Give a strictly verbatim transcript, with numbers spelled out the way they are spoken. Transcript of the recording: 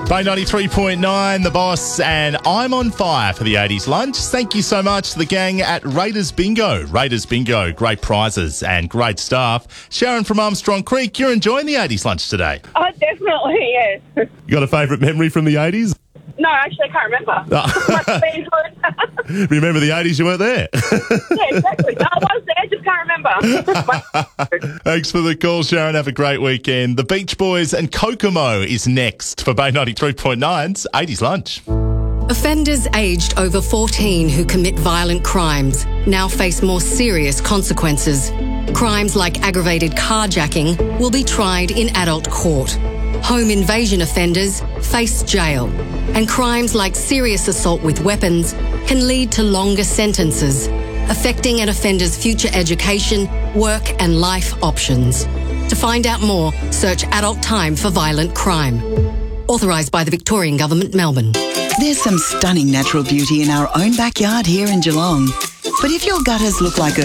Bay ninety-three point nine, The Boss, and I'm on fire for the eighties lunch. Thank you so much to the gang at Raiders Bingo. Raiders Bingo, great prizes and great staff. Sharon from Armstrong Creek, you're enjoying the eighties lunch today. Oh, definitely, yes. You got a favourite memory from the eighties? No, actually, I can't remember. Must have been good. Remember the eighties, you weren't there? Yeah, exactly. No, I was there, I just can't remember. Thanks for the call, Sharon. Have a great weekend. The Beach Boys and Kokomo is next for Bay ninety-three point nine's eighties lunch. Offenders aged over fourteen who commit violent crimes now face more serious consequences. Crimes like aggravated carjacking will be tried in adult court. Home invasion offenders face jail. And crimes like serious assault with weapons can lead to longer sentences, affecting an offender's future education, work and life options. To find out more, search Adult Time for Violent Crime. Authorised by the Victorian Government, Melbourne. There's some stunning natural beauty in our own backyard here in Geelong. But if your gutters look like a